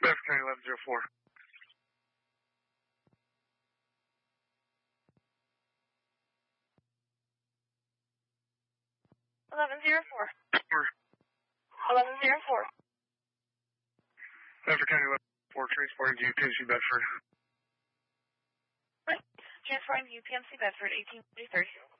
Bedford County 1104. 1104. 1104. Bedford County 1104, transporting to UPMC Bedford. Transporting to UPMC Bedford, 1843.